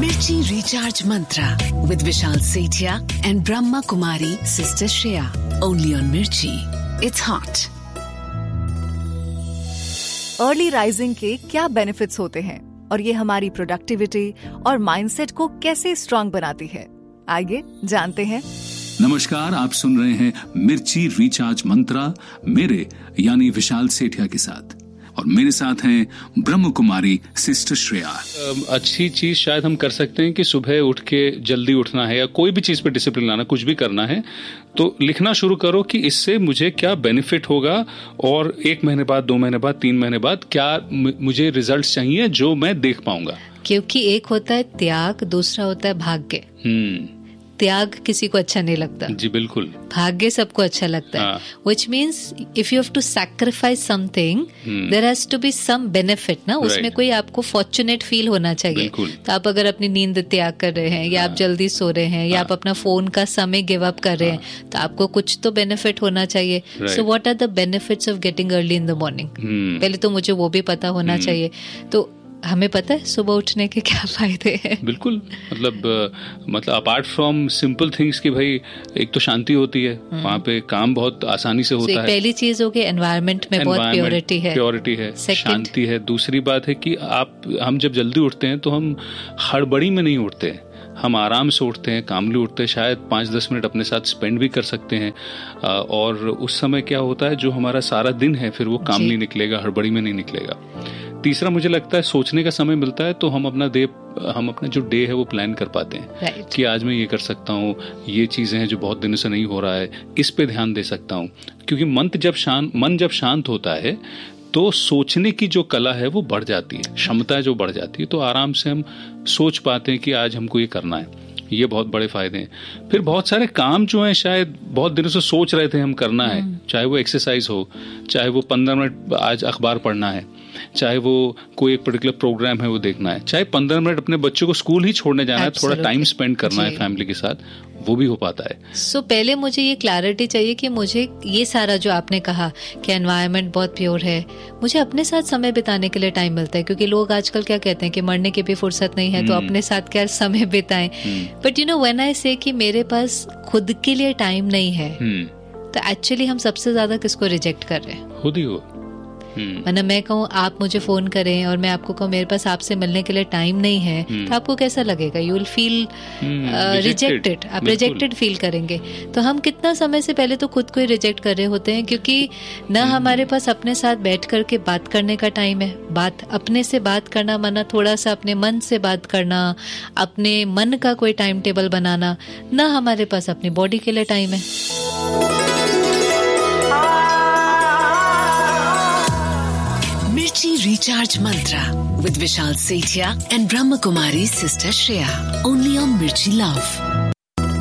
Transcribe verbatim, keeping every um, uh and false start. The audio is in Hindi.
Mirchi Recharge Mantra with Vishal Sethia and Brahma Kumari Sister Shreya. Only on Mirchi. It's hot. Early rising के क्या बेनिफिट्स होते हैं और ये हमारी प्रोडक्टिविटी और माइंडसेट को कैसे स्ट्रांग बनाती है, आइए जानते हैं। नमस्कार, आप सुन रहे हैं मिर्ची रिचार्ज मंत्रा मेरे यानी विशाल सेठिया के साथ, और मेरे साथ हैं ब्रह्म कुमारी सिस्टर श्रेया। अच्छी चीज शायद हम कर सकते हैं कि सुबह उठ के जल्दी उठना है या कोई भी चीज पे डिसिप्लिन लाना, कुछ भी करना है तो लिखना शुरू करो कि इससे मुझे क्या बेनिफिट होगा और एक महीने बाद, दो महीने बाद, तीन महीने बाद क्या मुझे रिजल्ट्स चाहिए जो मैं देख पाऊंगा। क्योंकि एक होता है त्याग, दूसरा होता है भाग्य। हम्म त्याग किसी को अच्छा नहीं लगता। जी बिल्कुल। भाग्य सबको अच्छा लगता है। Which means if you have to sacrifice something, hmm. there has to be some benefit ना, right. उसमें कोई आपको fortunate feel होना चाहिए। तो आप अगर अपनी नींद त्याग कर रहे हैं या आप जल्दी सो रहे हैं या आप अपना फोन का समय गिव अप कर रहे हैं तो आपको कुछ तो बेनिफिट होना चाहिए। So what are the benefits of getting early in the morning? पहले तो मुझे वो भी पता होना चाहिए। तो हमें पता है सुबह उठने के क्या फायदे हैं। बिल्कुल, मतलब मतलब अपार्ट फ्रॉम सिंपल थिंग्स कि भाई एक तो शांति होती है, वहाँ पे काम बहुत आसानी से होता so, है। पहली चीज हो गई एनवायरनमेंट में बहुत प्योरिटी है, प्योरिटी है, शांति है। दूसरी बात है कि आप हम जब जल्दी उठते हैं तो हम हड़बड़ी में नहीं उठते हैं, हम आराम से उठते हैं, कामली उठते हैं, शायद पाँच दस मिनट अपने साथ स्पेंड भी कर सकते हैं। और उस समय क्या होता है, जो हमारा सारा दिन है फिर वो कामली निकलेगा, हड़बड़ी में नहीं निकलेगा। तीसरा मुझे लगता है सोचने का समय मिलता है तो हम अपना डे हम अपना जो डे है वो प्लान कर पाते हैं right. कि आज मैं ये कर सकता हूँ, ये चीजें हैं जो बहुत दिनों से नहीं हो रहा है, इस पे ध्यान दे सकता हूँ। क्योंकि मन जब शांत मन जब शांत होता है तो सोचने की जो कला है वो बढ़ जाती है, क्षमता जो बढ़ जाती है, तो आराम से हम सोच पाते हैं कि आज हमको ये करना है। ये बहुत बड़े फायदे हैं। फिर बहुत सारे काम जो हैं शायद बहुत दिनों से सोच रहे थे हम करना है, चाहे वो एक्सरसाइज हो, चाहे वो पंद्रह मिनट आज अखबार पढ़ना है, चाहे वो कोई एक पर्टिकुलर प्रोग्राम है वो देखना है, चाहे पंद्रह मिनट अपने बच्चों को स्कूल ही छोड़ने जाना है, थोड़ा टाइम स्पेंड करना है फैमिली के साथ, वो भी हो पाता है। सो so, पहले मुझे ये क्लैरिटी चाहिए कि मुझे ये सारा जो आपने कहा कि एनवायरनमेंट बहुत प्योर है, मुझे अपने साथ समय बिताने के लिए टाइम मिलता है। क्योंकि लोग आजकल क्या कहते हैं कि मरने की भी फुर्सत नहीं है, तो अपने साथ क्या समय बिताएं। But you know when I से कि मेरे पास खुद के लिए टाइम नहीं है, तो एक्चुअली हम सबसे ज्यादा किसको रिजेक्ट कर रहे हैं? खुद ही हो। मतलब मैं कहूँ आप मुझे फोन करें और मैं आपको कहूँ मेरे पास आपसे मिलने के लिए टाइम नहीं है, तो आपको कैसा लगेगा? यू विल फील रिजेक्टेड, आप रिजेक्टेड फील करेंगे। तो हम कितना समय से पहले तो खुद को ही रिजेक्ट कर रहे होते हैं, क्योंकि न हमारे पास अपने साथ बैठ करके बात करने का टाइम है। बात अपने से बात करना माना थोड़ा सा अपने मन से बात करना, अपने मन का कोई टाइम टेबल बनाना, न हमारे पास अपनी बॉडी के लिए टाइम है। Mirchi Recharge Mantra with Vishal Sethia and Brahma Kumari Sister Shreya. Only on Mirchi Love.